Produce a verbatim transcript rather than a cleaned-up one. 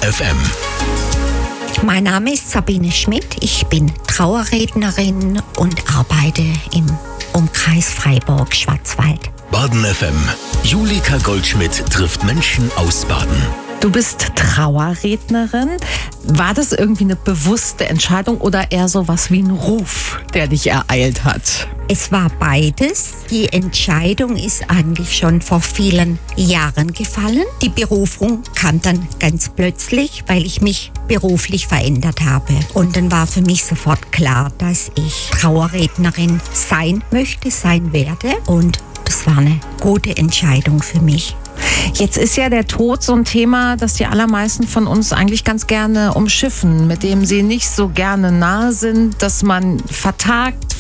F M. Mein Name ist Sabine Schmidt. Ich bin Trauerrednerin und arbeite im Umkreis Freiburg-Schwarzwald. Baden F M. Julika Goldschmidt trifft Menschen aus Baden. Du bist Trauerrednerin. War das irgendwie eine bewusste Entscheidung oder eher so was wie ein Ruf, der dich ereilt hat? Es war beides. Die Entscheidung ist eigentlich schon vor vielen Jahren gefallen. Die Berufung kam dann ganz plötzlich, weil ich mich beruflich verändert habe. Und dann war für mich sofort klar, dass ich Trauerrednerin sein möchte, sein werde. Und das war eine gute Entscheidung für mich. Jetzt ist ja der Tod so ein Thema, das die allermeisten von uns eigentlich ganz gerne umschiffen, mit dem sie nicht so gerne nah sind, dass man vertagt,